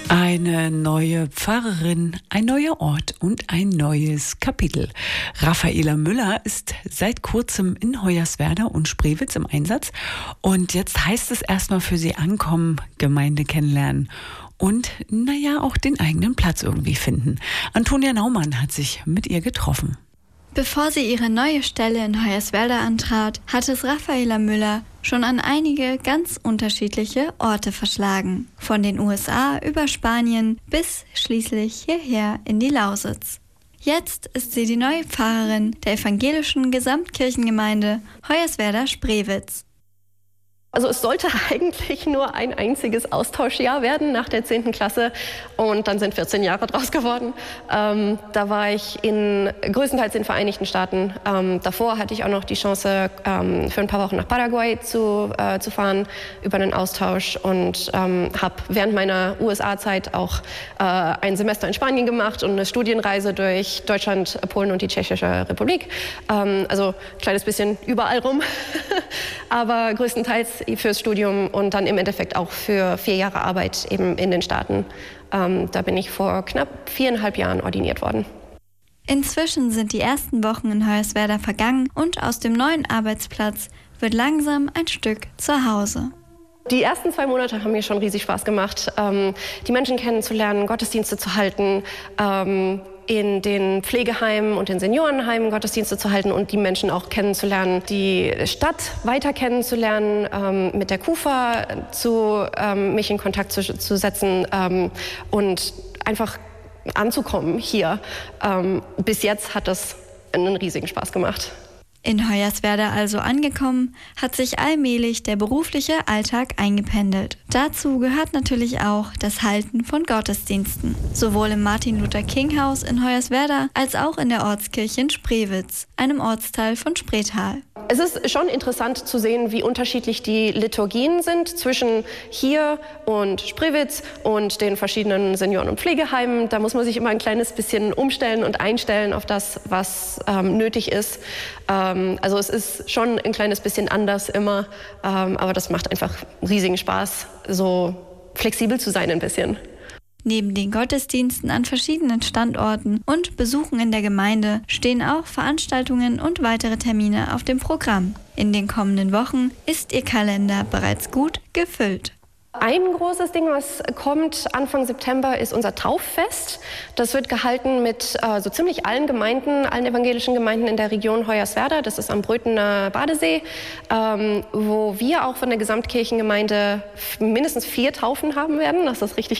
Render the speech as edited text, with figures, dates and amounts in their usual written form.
Eine neue Pfarrerin, ein neuer Ort und ein neues Kapitel. Raffaela Müller ist seit kurzem in Hoyerswerda und Spreewitz im Einsatz. Und jetzt heißt es erstmal für sie ankommen, Gemeinde kennenlernen und, auch den eigenen Platz irgendwie finden. Antonia Naumann hat sich mit ihr getroffen. Bevor sie ihre neue Stelle in Hoyerswerda antrat, hat es Raffaela Müller schon an einige ganz unterschiedliche Orte verschlagen. Von den USA über Spanien bis schließlich hierher in die Lausitz. Jetzt ist sie die neue Pfarrerin der evangelischen Gesamtkirchengemeinde Hoyerswerda-Spreewitz. Also es sollte eigentlich nur ein einziges Austauschjahr werden nach der 10. Klasse und dann sind 14 Jahre draus geworden. Da war ich größtenteils in den Vereinigten Staaten. Davor hatte ich auch noch die Chance, für ein paar Wochen nach Paraguay zu fahren über einen Austausch und habe während meiner USA-Zeit auch ein Semester in Spanien gemacht und eine Studienreise durch Deutschland, Polen und die Tschechische Republik. Also ein kleines bisschen überall rum, aber größtenteils fürs Studium und dann im Endeffekt auch für 4 Jahre Arbeit eben in den Staaten. Da bin ich vor knapp 4,5 Jahren ordiniert worden. Inzwischen sind die ersten Wochen in Hoyerswerda vergangen und aus dem neuen Arbeitsplatz wird langsam ein Stück zu Hause. Die ersten 2 Monate haben mir schon riesig Spaß gemacht, die Menschen kennenzulernen, Gottesdienste zu halten, in den Pflegeheimen und den Seniorenheimen Gottesdienste zu halten und die Menschen auch kennenzulernen, die Stadt weiter kennenzulernen, mit der KUFA mich in Kontakt zu setzen und einfach anzukommen hier. Bis jetzt hat das einen riesigen Spaß gemacht. In Hoyerswerda also angekommen, hat sich allmählich der berufliche Alltag eingependelt. Dazu gehört natürlich auch das Halten von Gottesdiensten. Sowohl im Martin-Luther-King-Haus in Hoyerswerda als auch in der Ortskirche in Spreewitz, einem Ortsteil von Spreetal. Es ist schon interessant zu sehen, wie unterschiedlich die Liturgien sind zwischen hier und Spreewitz und den verschiedenen Senioren- und Pflegeheimen. Da muss man sich immer ein kleines bisschen umstellen und einstellen auf das, was nötig ist. Also es ist schon ein kleines bisschen anders immer, aber das macht einfach riesigen Spaß, so flexibel zu sein ein bisschen. Neben den Gottesdiensten an verschiedenen Standorten und Besuchen in der Gemeinde stehen auch Veranstaltungen und weitere Termine auf dem Programm. In den kommenden Wochen ist ihr Kalender bereits gut gefüllt. Ein großes Ding, was kommt Anfang September, ist unser Tauffest. Das wird gehalten mit so ziemlich allen Gemeinden, allen evangelischen Gemeinden in der Region Hoyerswerda. Das ist am Brötener Badesee, wo wir auch von der Gesamtkirchengemeinde mindestens 4 Taufen haben werden. Das ist richtig